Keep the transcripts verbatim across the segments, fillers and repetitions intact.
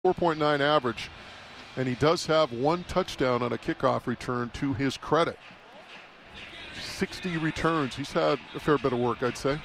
four point nine average, and he does have one touchdown on a kickoff return to his credit. sixty returns. He's had a fair bit of work, I'd say.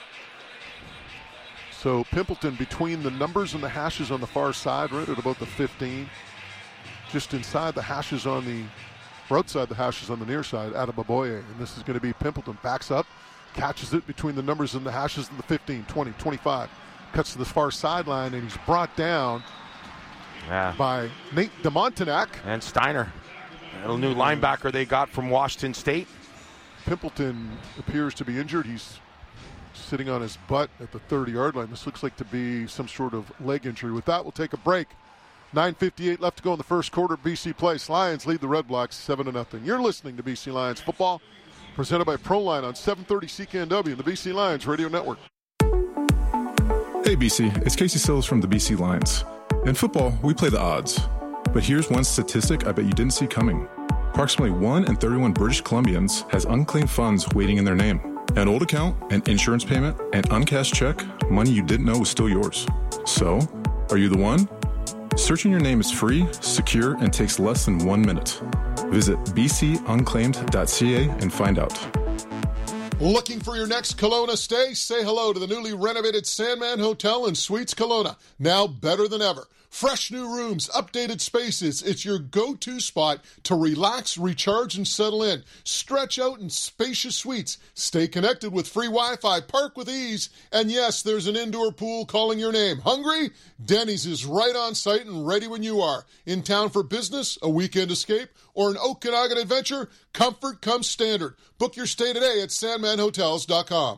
So Pimpleton between the numbers and the hashes on the far side, right at about the fifteen. Just inside the hashes on the, or outside the hashes on the near side, Adeboboye. And this is going to be Pimpleton. Backs up, catches it between the numbers and the hashes and the fifteen, twenty, twenty-five. Cuts to the far sideline, and he's brought down yeah. by Nate DeMontenac. And Steiner, a new linebacker they got from Washington State. Pimpleton appears to be injured. He's sitting on his butt at the thirty-yard line. This looks like to be some sort of leg injury. With that, we'll take a break. nine fifty-eight left to go in the first quarter. B C Place. Lions lead the Red Blacks seven to nothing. You're listening to B C Lions football, presented by Proline on seven thirty C K N W and the B C Lions Radio Network. Hey B C, it's Casey Sills from the B C Lions. In football, we play the odds. But here's one statistic I bet you didn't see coming. Approximately one in thirty-one British Columbians has unclaimed funds waiting in their name. An old account, an insurance payment, an uncashed check, money you didn't know was still yours. So, are you the one? Searching your name is free, secure, and takes less than one minute. Visit b c unclaimed dot c a and find out. Looking for your next Kelowna stay? Say hello to the newly renovated Sandman Hotel and Suites Kelowna. Now better than ever. Fresh new rooms, updated spaces. It's your go-to spot to relax, recharge, and settle in. Stretch out in spacious suites. Stay connected with free Wi-Fi. Park with ease. And yes, there's an indoor pool calling your name. Hungry? Denny's is right on site and ready when you are. In town for business, a weekend escape, or an Okanagan adventure? Comfort comes standard. Book your stay today at sandman hotels dot com.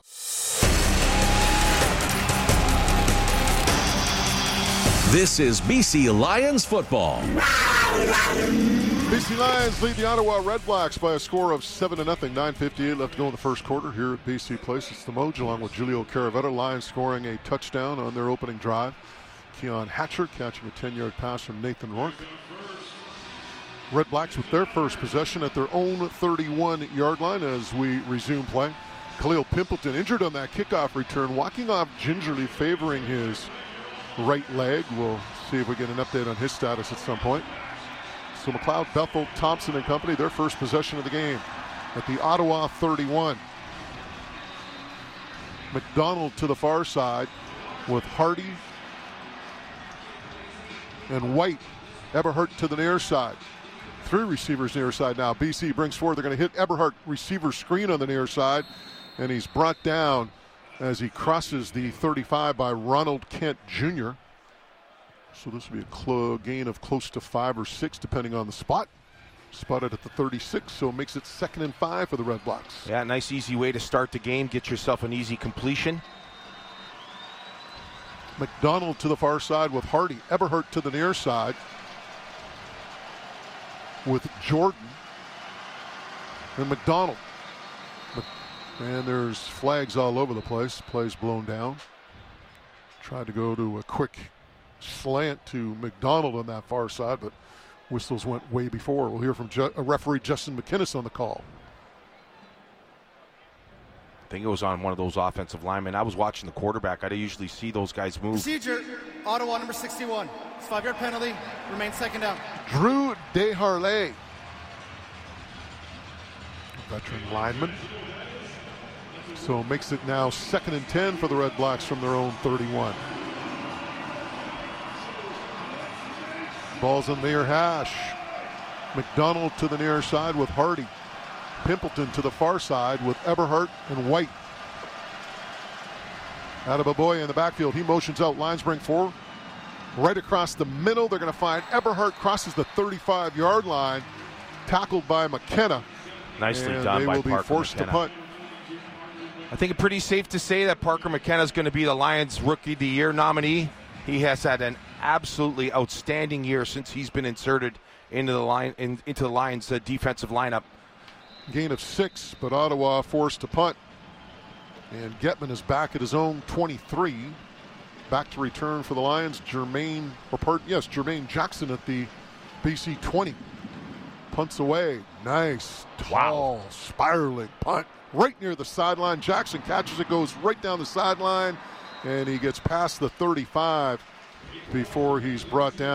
This is B C Lions football. B C Lions lead the Ottawa Red Blacks by a score of seven to nothing. nine fifty-eight left to go in the first quarter here at B C Place. It's the Moj along with Julio Caravetta. Lions scoring a touchdown on their opening drive. Keon Hatcher catching a ten-yard pass from Nathan Rourke. Red Blacks with their first possession at their own thirty-one-yard line as we resume play. Khalil Pimpleton injured on that kickoff return, walking off gingerly, favoring his right leg. We'll see if we get an update on his status at some point. So McLeod, Bethel, Thompson and company, their first possession of the game at the Ottawa thirty-one. McDonald to the far side with Hardy and White. Eberhardt to the near side. Three receivers near side now. B C brings forward. They're going to hit Eberhardt receiver screen on the near side, and he's brought down as he crosses the thirty-five by Ronald Kent Junior So this will be a clo- gain of close to five or six, depending on the spot. Spotted at the thirty-six, so it makes it second and five for the Red Blacks. Yeah, nice easy way to start the game. Get yourself an easy completion. McDonald to the far side with Hardy. Eberhardt to the near side with Jordan and McDonald. And there's flags all over the place. Plays blown down. Tried to go to a quick slant to McDonald on that far side, but whistles went way before. We'll hear from Ju- a referee Justin McInnes on the call. I think it was on one of those offensive linemen. I was watching the quarterback. I don't usually see those guys move. Procedure, Ottawa number sixty-one. It's five-yard penalty. Remain second down. Drew Desharlais, veteran lineman. So makes it now second and ten for the Red Blacks from their own thirty-one. Ball's on the near hash. McDonald to the near side with Hardy. Pimpleton to the far side with Eberhardt and White. Adeboboye in the backfield. He motions out. Lions bring forward. Right across the middle. They're going to find Eberhardt crosses the thirty-five-yard line. Tackled by McKenna. Nicely and done they by will Parker be forced McKenna. to punt. I think it's pretty safe to say that Parker McKenna is going to be the Lions Rookie of the Year nominee. He has had an absolutely outstanding year since he's been inserted into the line in, into the Lions' uh, defensive lineup. Gain of six, but Ottawa forced to punt. And Getman is back at his own twenty-three. Back to return for the Lions. Jermaine, or part, yes, Jermaine Jackson at the B C twenty. Punts away. Nice, tall, wow. spiraling punt. Right near the sideline. Jackson catches it, goes right down the sideline, and he gets past the thirty-five before he's brought down.